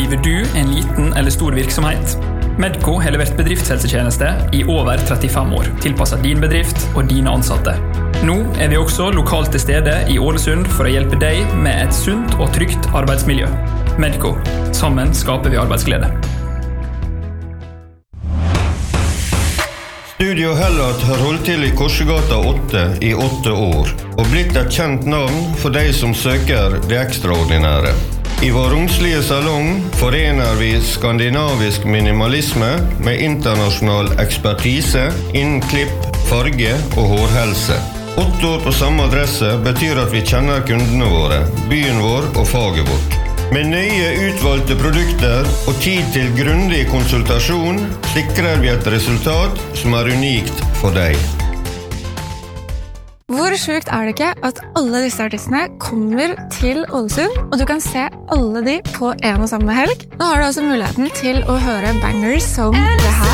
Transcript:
Driver du en liten eller stor virksomhet? Medco har levert bedriftshelsetjeneste i over 35 år, tilpasset din bedrift og dine ansatte. Nå vi også lokalt til stede i Ålesund for å hjelpe deg med et sunt og trygt arbeidsmiljø. Medco. Sammen skaper vi arbeidsglede. Studio Hellat har holdt til i Korsegata 8 i 8 år, og blitt et kjent navn for de som søker det ekstraordinære. I vår romslige salong forener vi skandinavisk minimalisme med internasjonal ekspertise innen klipp, farge og hårhelse. 8 år på samme adresse betyr at vi kjenner kundene våre, byen vår og faget vårt. Med nøye utvalgte produkter og tid til grundig konsultasjon sikrer vi et resultat som unikt for deg. Hvor sjukt det ikke at alle disse artistene kommer til Ålesund, og du kan se alle de på en og samme helg? Nå har du altså muligheten til å høre bangers som det her.